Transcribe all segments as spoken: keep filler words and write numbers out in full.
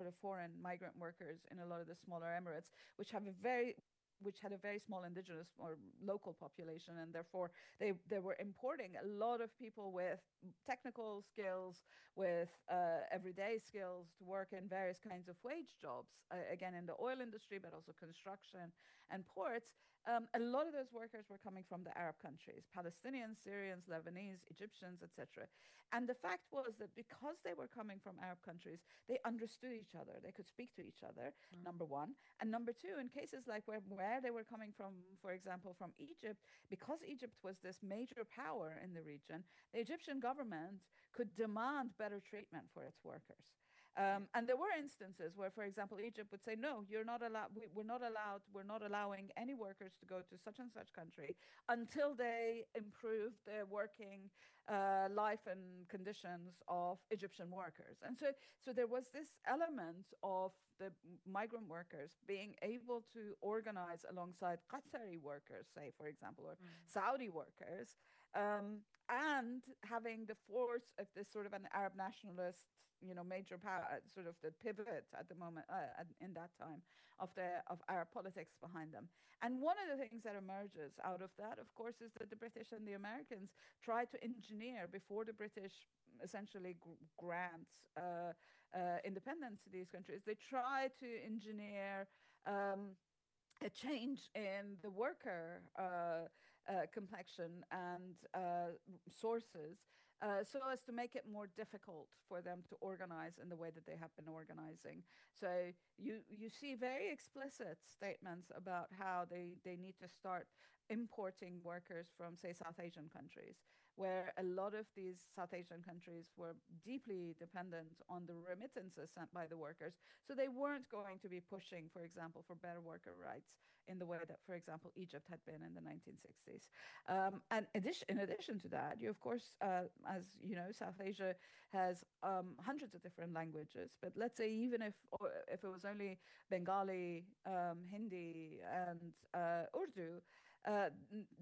of foreign migrant workers in a lot of the smaller emirates, which have a very which had a very small indigenous or local population, and therefore they they were importing a lot of people with technical skills, with uh, everyday skills to work in various kinds of wage jobs, uh, again in the oil industry, but also construction and ports. Um, a lot of those workers were coming from the Arab countries, Palestinians, Syrians, Lebanese, Egyptians, et cetera. And the fact was that because they were coming from Arab countries, they understood each other. They could speak to each other, number one. And number two, in cases like where, where they were coming from, for example, from Egypt, because Egypt was this major power in the region, the Egyptian government could demand better treatment for its workers. Um, and there were instances where, for example, Egypt would say, no, you're not allowed, we, we're not allowed, we're not allowing any workers to go to such and such country until they improve their working uh, life and conditions of Egyptian workers. And so, so there was this element of the migrant workers being able to organize alongside Qatari workers, say, for example, or Mm. Saudi workers, um, and having the force of this sort of an Arab nationalist, you know, major power, sort of the pivot at the moment, uh, at- in that time of the of Arab politics behind them. And one of the things that emerges out of that, of course, is that the British and the Americans tried to engineer before the British essentially gr- grant uh, uh, independence to these countries. They tried to engineer. Um, a change in the worker uh, uh, complexion and uh, sources, uh, so as to make it more difficult for them to organize in the way that they have been organizing. So you you see very explicit statements about how they, they need to start importing workers from, say, South Asian countries, where a lot of these South Asian countries were deeply dependent on the remittances sent by the workers. So they weren't going to be pushing, for example, for better worker rights in the way that, for example, Egypt had been in the nineteen sixties. Um, and addition, in addition to that, you, of course, uh, as you know, South Asia has um, hundreds of different languages. But let's say even if or if it was only Bengali, um, Hindi, and uh, Urdu, uh,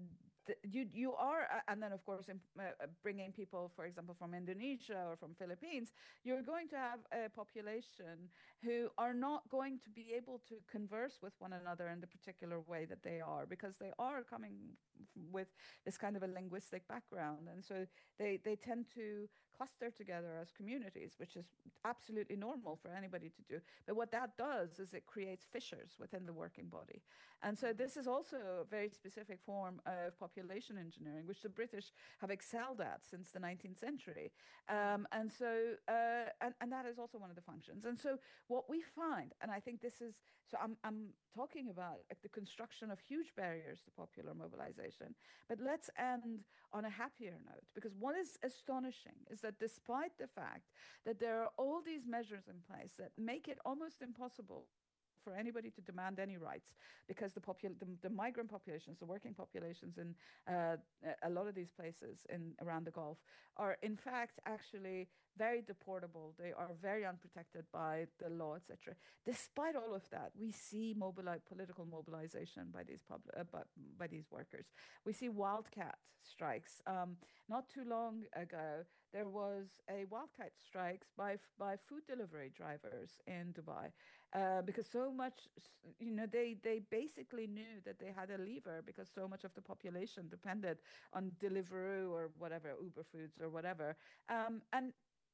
th- you you are, uh, and then of course, in, uh, bringing people, for example, from Indonesia or from Philippines, you're going to have a population who are not going to be able to converse with one another in the particular way that they are because they are coming f- with this kind of a linguistic background, and so they they tend to cluster together as communities, which is absolutely normal for anybody to do. But what that does is it creates fissures within the working body. And so Mm. this is also a very specific form of population engineering, which the British have excelled at since the nineteenth century. Um, Mm. and so, uh, and, and that is also one of the functions. And so what we find, and I think this is, so I'm, I'm talking about like the construction of huge barriers to popular mobilization, but let's end on a happier note, because what is astonishing is that despite the fact that there are all these measures in place that make it almost impossible for anybody to demand any rights because the popul the, the migrant populations, the working populations in uh, a lot of these places in around the Gulf are in fact actually very deportable. They are very unprotected by the law, et cetera. Despite all of that, we see mobili political mobilization by these pub uh, by, by these workers. We see wildcat strikes. Um, not too long ago, there was a wildcat strikes by by food delivery drivers in Dubai uh, because so much, you know, they they basically knew that they had a lever because so much of the population depended on Deliveroo or whatever, Uber Foods or whatever, um, and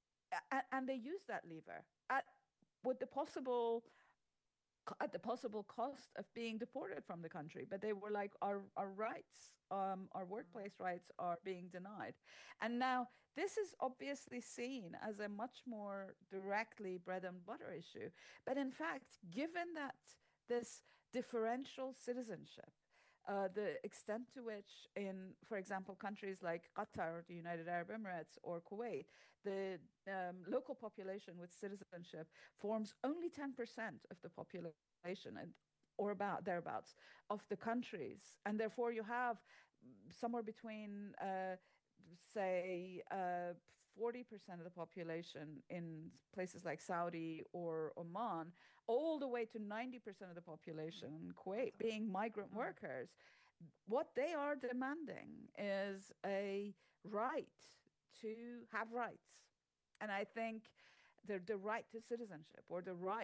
a- and they used that lever at with the possible at the possible cost of being deported from the country. But they were like, our our rights, um, our Mm. workplace rights are being denied. And now this is obviously seen as a much more directly bread and butter issue. But in fact, given that this differential citizenship, uh, the extent to which in, for example, countries like Qatar, the United Arab Emirates, or Kuwait, the um, local population with citizenship forms only ten percent of the population and or about thereabouts of the countries. And therefore you have somewhere between uh, say uh, forty percent of the population in places like Saudi or Oman, all the way to ninety percent of the population in Kuwait Qatar. being migrant Mm. workers. What they are demanding is a right to have rights. And I think the, the right to citizenship or the right